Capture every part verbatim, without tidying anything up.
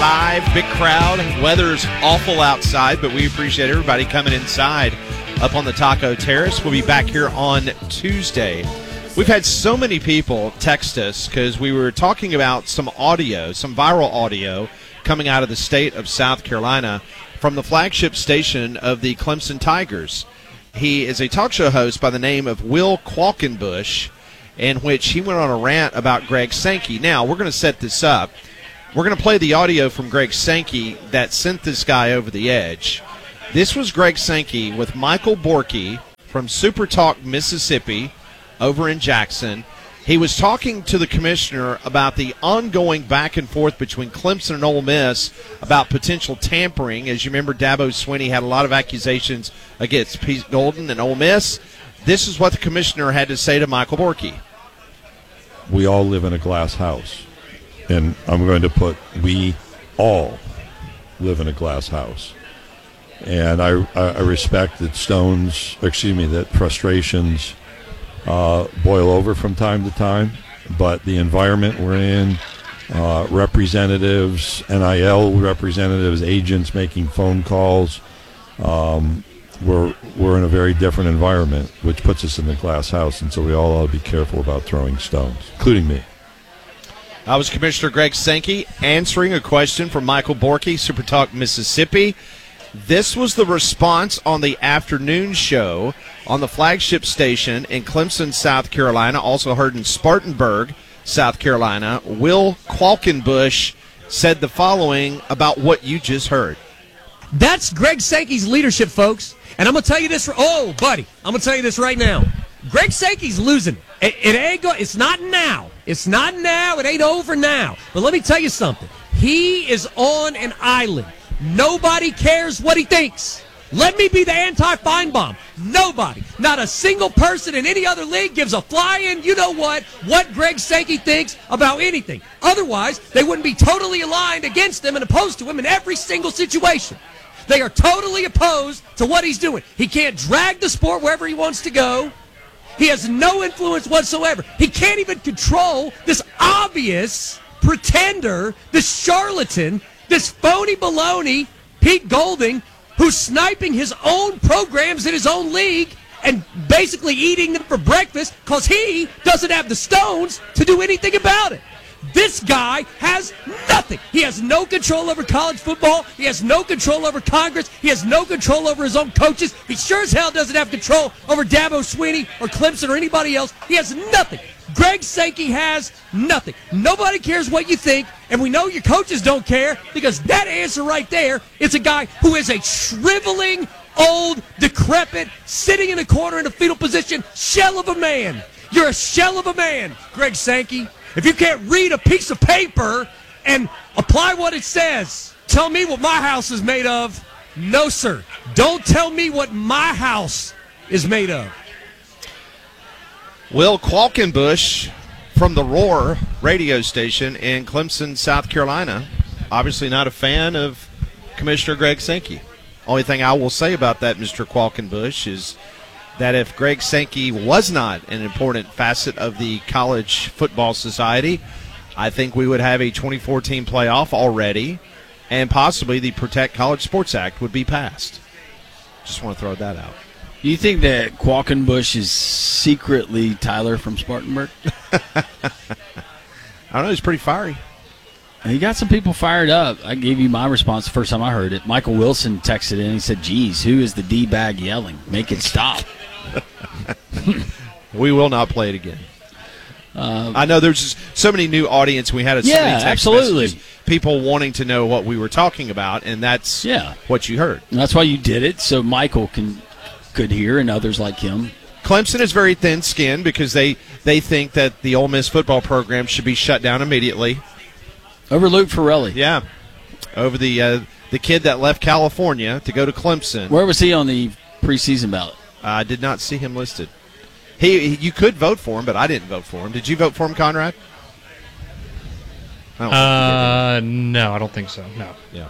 live, big crowd. Weather's awful outside, but we appreciate everybody coming inside up on the Taco Terrace. We'll be back here on Tuesday. We've had so many people text us because we were talking about some audio, some viral audio coming out of the state of South Carolina from the flagship station of the Clemson Tigers. He is a talk show host by the name of Will Qualkenbush, in which he went on a rant about Greg Sankey. Now, we're going to set this up. We're going to play the audio from Greg Sankey that sent this guy over the edge. This was Greg Sankey with Michael Borky from Super Talk, Mississippi, over in Jackson. He was talking to the commissioner about the ongoing back and forth between Clemson and Ole Miss about potential tampering. As you remember, Dabo Swinney had a lot of accusations against Pete Golden and Ole Miss. This is what the commissioner had to say to Michael Borky. We all live in a glass house. And I'm going to put, we all live in a glass house. And I, I respect that stones, excuse me, that frustrations uh, boil over from time to time. But the environment we're in, uh, representatives, N I L representatives, agents making phone calls, um, we're, we're in a very different environment, which puts us in the glass house. And so we all ought to be careful about throwing stones, including me. I was Commissioner Greg Sankey answering a question from Michael Borky, Super Talk, Mississippi. This was the response on the afternoon show on the flagship station in Clemson, South Carolina, also heard in Spartanburg, South Carolina. Will Qualkenbush said the following about what you just heard. That's Greg Sankey's leadership, folks. And I'm going to tell you this. Oh, buddy, I'm going to tell you this right now. Greg Sankey's losing. It, it ain't go, It's not now. It's not now. It ain't over now. But let me tell you something. He is on an island. Nobody cares what he thinks. Let me be the anti-Feinbaum. Nobody, not a single person in any other league gives a flying, you know what, what Greg Sankey thinks about anything. Otherwise, they wouldn't be totally aligned against him and opposed to him in every single situation. They are totally opposed to what he's doing. He can't drag the sport wherever he wants to go. He has no influence whatsoever. He can't even control this obvious pretender, this charlatan, this phony baloney, Pete Golding, who's sniping his own programs in his own league and basically eating them for breakfast because he doesn't have the stones to do anything about it. This guy has nothing. He has no control over college football. He has no control over Congress. He has no control over his own coaches. He sure as hell doesn't have control over Dabo Swinney or Clemson or anybody else. He has nothing. Greg Sankey has nothing. Nobody cares what you think, and we know your coaches don't care because that answer right there is a guy who is a shriveling, old, decrepit, sitting in a corner in a fetal position, shell of a man. You're a shell of a man, Greg Sankey. If you can't read a piece of paper and apply what it says, tell me what my house is made of. No, sir. Don't tell me what my house is made of. Will Qualkenbush from the Roar radio station in Clemson, South Carolina. Obviously not a fan of Commissioner Greg Sankey. Only thing I will say about that, Mister Qualkenbush, is that if Greg Sankey was not an important facet of the college football society, I think we would have a twenty fourteen playoff already, and possibly the Protect College Sports Act would be passed. Just want to throw that out. Do you think that Qualkenbush is secretly Tyler from Spartanburg? I don't know. He's pretty fiery. He got some people fired up. I gave you my response the first time I heard it. Michael Wilson texted in. He said, geez, who is the D-bag yelling? Make it stop. We will not play it again. Uh, I know there's just so many new audience. We had a so yeah, many text absolutely. messages, people wanting to know what we were talking about, and that's yeah. what you heard. And that's why you did it, so Michael can could hear and others like him. Clemson is very thin-skinned because they, they think that the Ole Miss football program should be shut down immediately. Over Luke Ferrelli. Yeah, over the uh, the kid that left California to go to Clemson. Where was he on the preseason ballot? I did not see him listed. He, you could vote for him, but I didn't vote for him. Did you vote for him, Conrad? I don't uh, no, I don't think so. No. Yeah.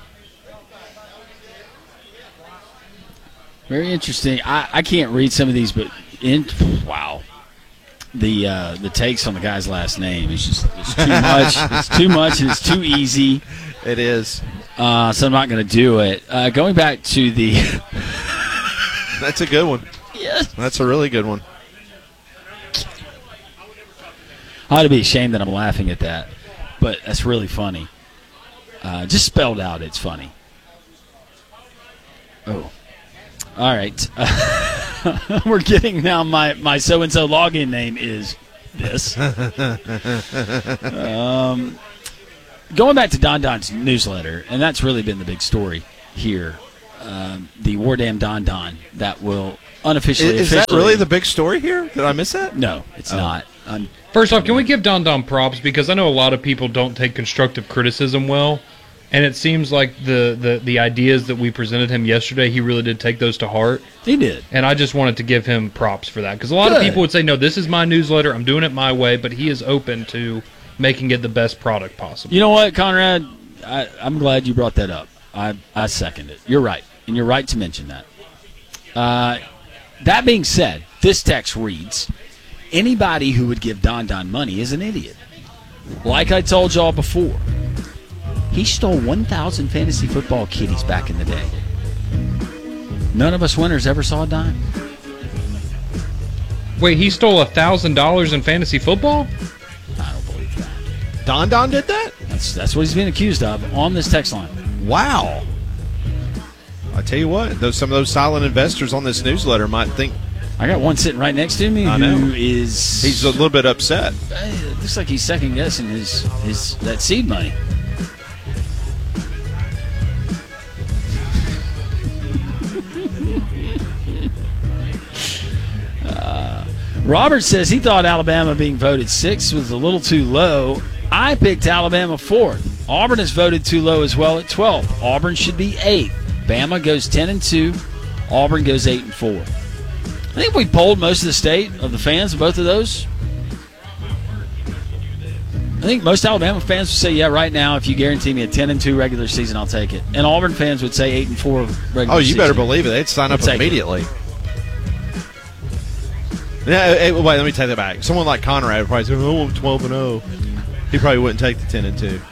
Very interesting. I, I can't read some of these, but in wow, the uh, the takes on the guy's last name is just it's too much. It's too much, and it's too easy. It is. Uh, so I'm not going to do it. Uh, going back to the. That's a good one. Yes. That's a really good one. I ought to be ashamed that I'm laughing at that, but that's really funny. Uh, just spelled out, it's funny. Oh. All right. Uh, we're getting now my, my so-and-so login name is this. um, going back to Don Don's newsletter, and that's really been the big story here. Um, the War Damn Don Don that will unofficially. Is, is that really the big story here? Did I miss that? No, it's oh. not. I'm, First off, can we give Don Don props? Because I know a lot of people don't take constructive criticism well, and it seems like the, the, the ideas that we presented him yesterday, he really did take those to heart. He did. And I just wanted to give him props for that. Because a lot Good. of people would say, no, this is my newsletter, I'm doing it my way, but he is open to making it the best product possible. You know what, Conrad? I, I'm glad you brought that up. I, I second it. You're right, and you're right to mention that. Uh, that being said, this text reads, anybody who would give Don Don money is an idiot. Like I told y'all before, he stole one thousand fantasy football kitties back in the day. None of us winners ever saw a dime. Wait, he stole one thousand dollars in fantasy football? I don't believe that. Don Don did that? That's, that's what he's being accused of on this text line. Wow. I tell you what, those some of those silent investors on this newsletter might think I got one sitting right next to me I who know. is he's a little bit upset. It looks like he's second guessing his his that seed money. uh, Robert says he thought Alabama being voted sixth was a little too low. I picked Alabama fourth. Auburn is voted too low as well at twelfth. Auburn should be eighth. Bama goes ten and two. Auburn goes eight and four. I think we polled most of the state of the fans of both of those. I think most Alabama fans would say, yeah, right now, if you guarantee me a ten and two regular season, I'll take it. And Auburn fans would say eight and four regular Oh, you season. better believe it. They'd sign up We'll take immediately. Yeah, hey, wait, let me take that back. Someone like Conrad would probably say, oh, I'm twelve and oh. He probably wouldn't take the ten and two.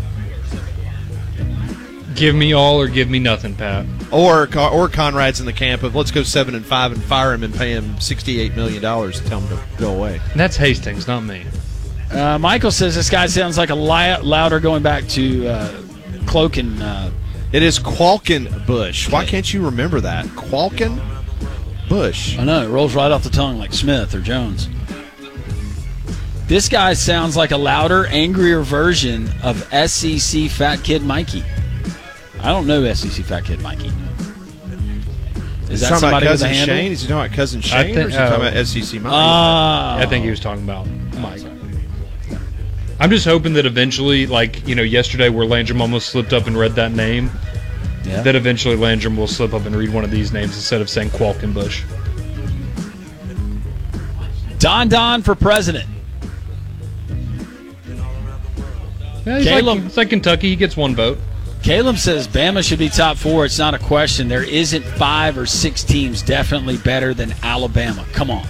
Give me all or give me nothing, Pat. Or or Conrad's in the camp of let's go seven and five and fire him and pay him sixty-eight million dollars to tell him to go away. And that's Hastings, not me. Uh, Michael says this guy sounds like a li- louder going back to uh, Cloak and uh, It is Qualkenbush. Why can't you remember that? Qualkenbush. I know, it rolls right off the tongue like Smith or Jones. This guy sounds like a louder, angrier version of S E C Fat Kid Mikey. I don't know S E C Fat Kid Mikey. Is that talking somebody about with a Cousin handle? Shane? Is he talking about Cousin Shane think- or is he talking oh. about S E C Mikey? Ah, I think he was talking about Mike. I'm just hoping that eventually, like, you know, yesterday where Landrum almost slipped up and read that name, yeah. that eventually Landrum will slip up and read one of these names instead of saying Qualkenbush. Don Don for president. Yeah, he's Caleb. like, it's like Kentucky. He gets one vote. Caleb says Bama should be top four. It's not a question. There isn't five or six teams definitely better than Alabama. Come on.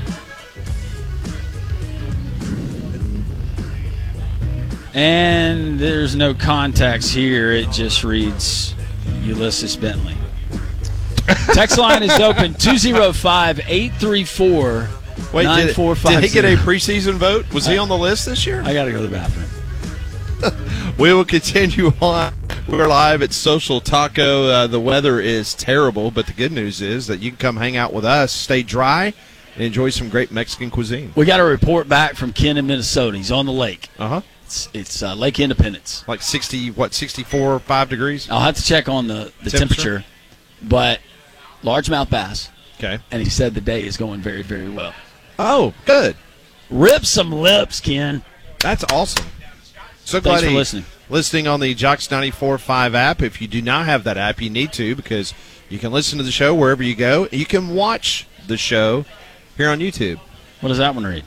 And there's no context here. It just reads Ulysses Bentley. Text line is open two oh five, eight three four, Wait, nine did, four five did he get a zero. preseason vote? Was he on the list this year? I got to go to the bathroom. We will continue on. We're live at Social Taco. Uh, the weather is terrible, but the good news is that you can come hang out with us, stay dry, and enjoy some great Mexican cuisine. We got a report back from Ken in Minnesota. He's on the lake. Uh-huh. It's, it's uh, Lake Independence. Like sixty, what, sixty-four, five degrees? I'll have to check on the, the Temperature? temperature, but largemouth bass. Okay. And he said the day is going very, very well. Oh, good. Rip some lips, Ken. That's awesome. So Thanks glad for he- listening. Listening on the Jocks ninety-four point five app. If you do not have that app, you need to, because you can listen to the show wherever you go. You can watch the show here on YouTube. What does that one read?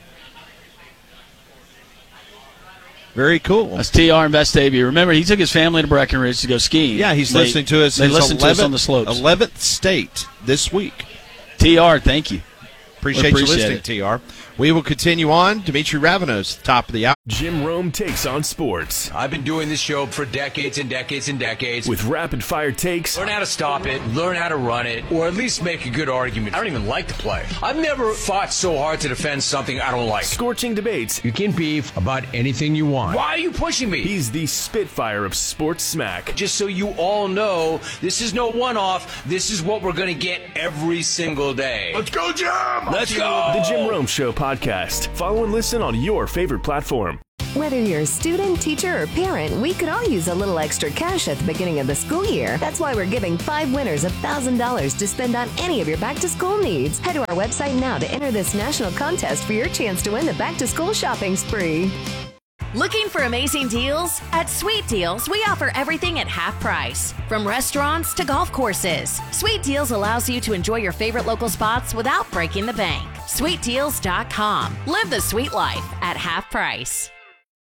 Very cool. That's T R and Vestavia. Remember, he took his family to Breckenridge to go skiing. Yeah, he's They- listening to us. They his listen to us eleventh on the slopes. eleventh state this week. T R, thank you. Appreciate, Appreciate you listening, it. T R. We will continue on. Dimitri Ravenos, top of the hour. Jim Rome takes on sports. I've been doing this show for decades and decades and decades. With rapid-fire takes. Learn how to stop it, learn how to run it, or at least make a good argument. I don't even like to play. I've never fought so hard to defend something I don't like. Scorching debates. You can beef about anything you want. Why are you pushing me? He's the Spitfire of sports smack. Just so you all know, this is no one-off. This is what we're going to get every single day. Let's go, Jim! Let's go! The Jim Rome Show podcast. Follow and listen on your favorite platform. Whether you're a student, teacher, or parent, we could all use a little extra cash at the beginning of the school year. That's why we're giving five winners one thousand dollars to spend on any of your back-to-school needs. Head to our website now to enter this national contest for your chance to win the back-to-school shopping spree. Looking for amazing deals? At Sweet Deals, we offer everything at half price. From restaurants to golf courses, Sweet Deals allows you to enjoy your favorite local spots without breaking the bank. sweet deals dot com. Live the sweet life at half price.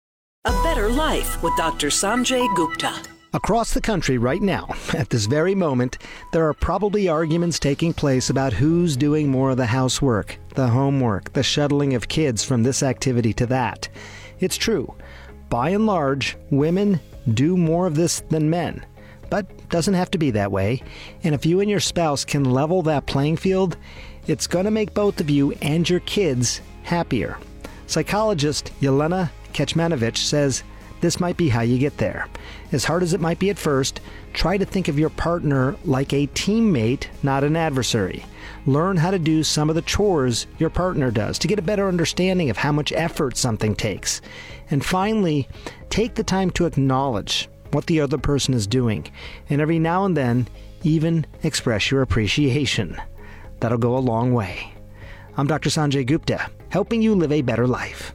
A better life with Doctor Sanjay Gupta. Across the country right now, at this very moment, there are probably arguments taking place about who's doing more of the housework, the homework, the shuttling of kids from this activity to that. It's true. By and large, women do more of this than men. But doesn't have to be that way. And if you and your spouse can level that playing field, it's going to make both of you and your kids happier. Psychologist Yelena Kecmanovic says this might be how you get there. As hard as it might be at first, try to think of your partner like a teammate, not an adversary. Learn how to do some of the chores your partner does to get a better understanding of how much effort something takes. And finally, take the time to acknowledge what the other person is doing, and every now and then, even express your appreciation. That'll go a long way. I'm Doctor Sanjay Gupta, helping you live a better life.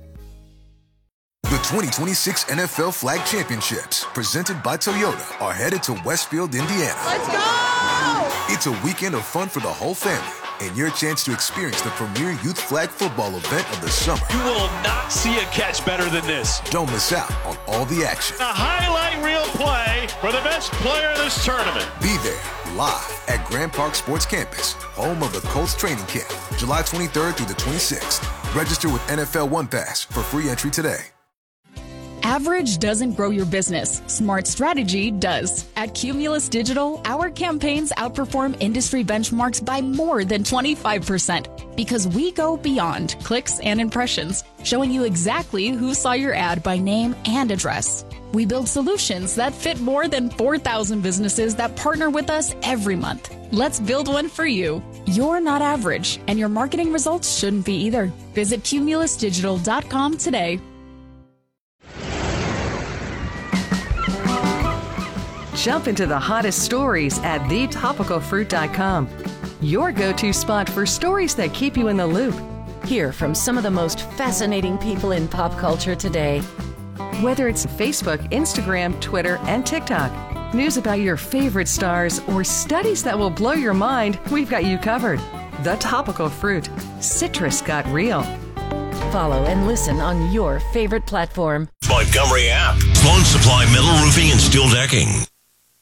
The twenty twenty-six N F L Flag Championships, presented by Toyota, are headed to Westfield, Indiana. Let's go! It's a weekend of fun for the whole family, and your chance to experience the premier youth flag football event of the summer. You will not see a catch better than this. Don't miss out on all the action. A highlight reel play for the best player in this tournament. Be there, live at Grand Park Sports Campus, home of the Colts training camp, July twenty-third through the twenty-sixth. Register with N F L One Pass for free entry today. Average doesn't grow your business. Smart strategy does. At Cumulus Digital, our campaigns outperform industry benchmarks by more than twenty-five percent because we go beyond clicks and impressions, showing you exactly who saw your ad by name and address. We build solutions that fit more than four thousand businesses that partner with us every month. Let's build one for you. You're not average, and your marketing results shouldn't be either. Visit cumulus digital dot com today. Jump into the hottest stories at the topical fruit dot com. Your go-to spot for stories that keep you in the loop. Hear from some of the most fascinating people in pop culture today. Whether it's Facebook, Instagram, Twitter, and TikTok, news about your favorite stars, or studies that will blow your mind, we've got you covered. The Topical Fruit. Citrus got real. Follow and listen on your favorite platform. Montgomery app. Lone Supply Metal Roofing and Steel Decking.